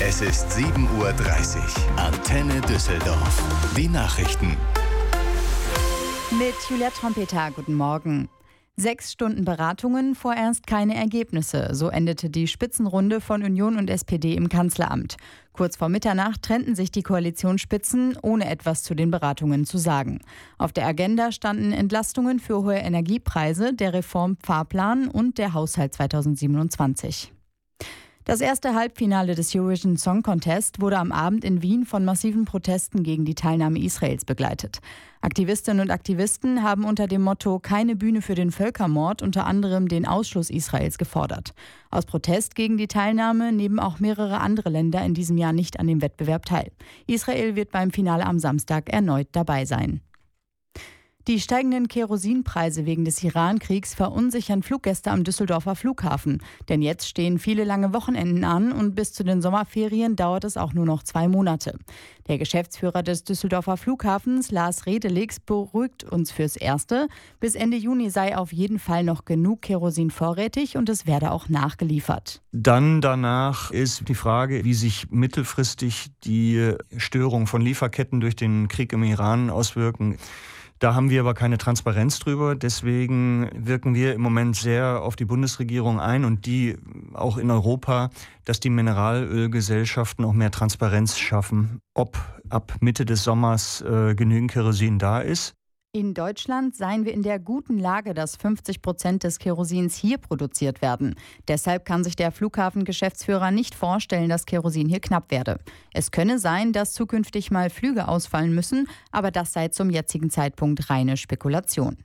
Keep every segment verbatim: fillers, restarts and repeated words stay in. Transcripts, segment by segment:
Es ist sieben Uhr dreißig. Antenne Düsseldorf. Die Nachrichten. Mit Julia Trompeter, guten Morgen. Sechs Stunden Beratungen, vorerst keine Ergebnisse. So endete die Spitzenrunde von Union und S P D im Kanzleramt. Kurz vor Mitternacht trennten sich die Koalitionsspitzen, ohne etwas zu den Beratungen zu sagen. Auf der Agenda standen Entlastungen für hohe Energiepreise, der Reformfahrplan und der Haushalt zweitausendsiebenundzwanzig. Das erste Halbfinale des Eurovision Song Contest wurde am Abend in Wien von massiven Protesten gegen die Teilnahme Israels begleitet. Aktivistinnen und Aktivisten haben unter dem Motto „Keine Bühne für den Völkermord" unter anderem den Ausschluss Israels gefordert. Aus Protest gegen die Teilnahme nehmen auch mehrere andere Länder in diesem Jahr nicht an dem Wettbewerb teil. Israel wird beim Finale am Samstag erneut dabei sein. Die steigenden Kerosinpreise wegen des Iran-Kriegs verunsichern Fluggäste am Düsseldorfer Flughafen. Denn jetzt stehen viele lange Wochenenden an und bis zu den Sommerferien dauert es auch nur noch zwei Monate. Der Geschäftsführer des Düsseldorfer Flughafens, Lars Redelix, beruhigt uns fürs Erste. Bis Ende Juni sei auf jeden Fall noch genug Kerosin vorrätig und es werde auch nachgeliefert. Dann danach ist die Frage, wie sich mittelfristig die Störung von Lieferketten durch den Krieg im Iran auswirken. Da haben wir aber keine Transparenz drüber. Deswegen wirken wir im Moment sehr auf die Bundesregierung ein und die auch in Europa, dass die Mineralölgesellschaften auch mehr Transparenz schaffen, ob ab Mitte des Sommers äh, genügend Kerosin da ist. In Deutschland seien wir in der guten Lage, dass fünfzig Prozent des Kerosins hier produziert werden. Deshalb kann sich der Flughafengeschäftsführer nicht vorstellen, dass Kerosin hier knapp werde. Es könne sein, dass zukünftig mal Flüge ausfallen müssen, aber das sei zum jetzigen Zeitpunkt reine Spekulation.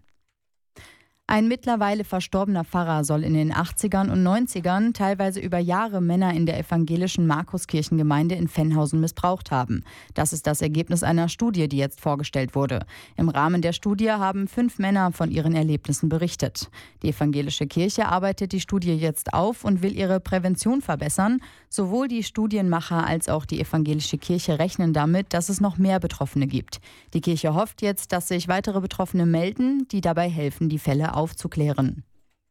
Ein mittlerweile verstorbener Pfarrer soll in den achtzigern und neunzigern teilweise über Jahre Männer in der evangelischen Markuskirchengemeinde in Fennhausen missbraucht haben. Das ist das Ergebnis einer Studie, die jetzt vorgestellt wurde. Im Rahmen der Studie haben fünf Männer von ihren Erlebnissen berichtet. Die evangelische Kirche arbeitet die Studie jetzt auf und will ihre Prävention verbessern. Sowohl die Studienmacher als auch die evangelische Kirche rechnen damit, dass es noch mehr Betroffene gibt. Die Kirche hofft jetzt, dass sich weitere Betroffene melden, die dabei helfen, die Fälle aufzuklären.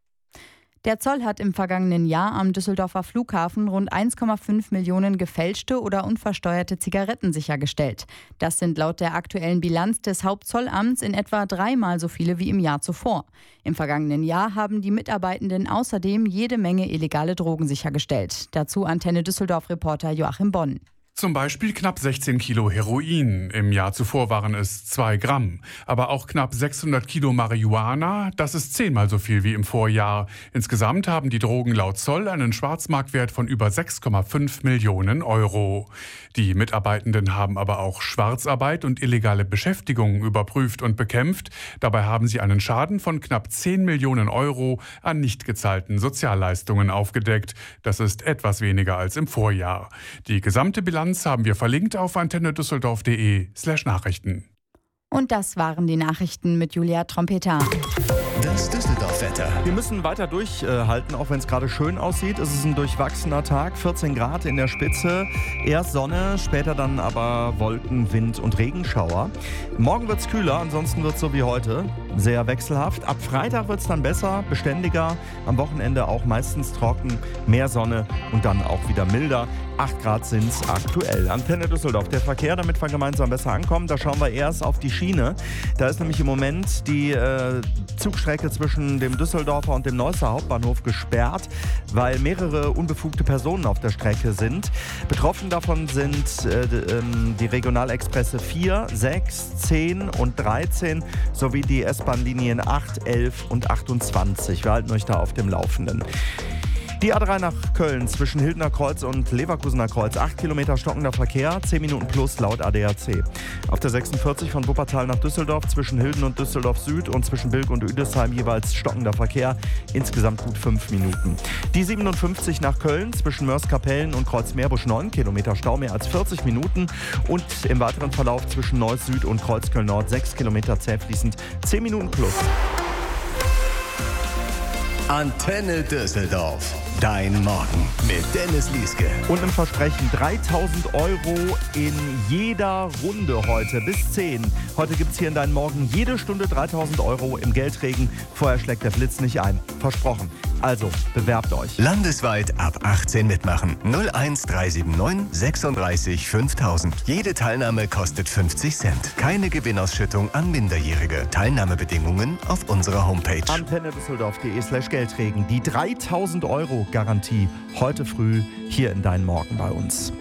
Der Zoll hat im vergangenen Jahr am Düsseldorfer Flughafen rund eins Komma fünf Millionen gefälschte oder unversteuerte Zigaretten sichergestellt. Das sind laut der aktuellen Bilanz des Hauptzollamts in etwa dreimal so viele wie im Jahr zuvor. Im vergangenen Jahr haben die Mitarbeitenden außerdem jede Menge illegale Drogen sichergestellt. Dazu Antenne Düsseldorf-Reporter Joachim Bonn. Zum Beispiel knapp sechzehn Kilo Heroin. Im Jahr zuvor waren es zwei Gramm. Aber auch knapp sechshundert Kilo Marihuana, das ist zehnmal so viel wie im Vorjahr. Insgesamt haben die Drogen laut Zoll einen Schwarzmarktwert von über sechs Komma fünf Millionen Euro. Die Mitarbeitenden haben aber auch Schwarzarbeit und illegale Beschäftigung überprüft und bekämpft. Dabei haben sie einen Schaden von knapp zehn Millionen Euro an nicht gezahlten Sozialleistungen aufgedeckt. Das ist etwas weniger als im Vorjahr. Die gesamte Bilanz haben wir verlinkt auf antennedüsseldorf.de slash Nachrichten. Und das waren die Nachrichten mit Julia Trompeter. Das Düsseldorf-Wetter. Wir müssen weiter durchhalten, auch wenn es gerade schön aussieht. Es ist ein durchwachsener Tag, vierzehn Grad in der Spitze. Erst Sonne, später dann aber Wolken, Wind und Regenschauer. Morgen wird es kühler, ansonsten wird es so wie heute. Sehr wechselhaft. Ab Freitag wird es dann besser, beständiger. Am Wochenende auch meistens trocken, mehr Sonne und dann auch wieder milder. acht Grad sind es aktuell. Antenne Düsseldorf, der Verkehr, damit wir gemeinsam besser ankommen. Da schauen wir erst auf die Schiene. Da ist nämlich im Moment die äh, Zugstrecke zwischen dem Düsseldorfer und dem Neusser Hauptbahnhof gesperrt, weil mehrere unbefugte Personen auf der Strecke sind. Betroffen davon sind äh, die Regionalexpresse vier, sechs, zehn und dreizehn sowie die S-Bahn-Linien acht, elf und achtundzwanzig. Wir halten euch da auf dem Laufenden. Die A drei nach Köln zwischen Hildener Kreuz und Leverkusener Kreuz. acht Kilometer stockender Verkehr, zehn Minuten plus laut A D A C. Auf der sechsundvierzig von Wuppertal nach Düsseldorf zwischen Hilden und Düsseldorf Süd und zwischen Bilk und Üdesheim jeweils stockender Verkehr, insgesamt gut fünf Minuten. Die siebenundfünfzig nach Köln zwischen Mörs-Kapellen und Kreuz-Meerbusch neun Kilometer Stau, mehr als vierzig Minuten. Und im weiteren Verlauf zwischen Neuss Süd und Kreuzköln Nord sechs Kilometer zäh fließend, zehn Minuten plus. Antenne Düsseldorf. Dein Morgen mit Dennis Lieske. Und im Versprechen dreitausend Euro in jeder Runde heute bis zehn. Heute gibt es hier in Dein Morgen jede Stunde dreitausend Euro im Geldregen. Vorher schlägt der Blitz nicht ein. Versprochen. Also, bewerbt euch. Landesweit ab achtzehn mitmachen. null eins drei sieben neun sechsunddreißig fünftausend. Jede Teilnahme kostet fünfzig Cent. Keine Gewinnausschüttung an Minderjährige. Teilnahmebedingungen auf unserer Homepage. Antenne Düsseldorf.de slash Geldregen. Die dreitausend Euro Garantie heute früh hier in Dein Morgen bei uns.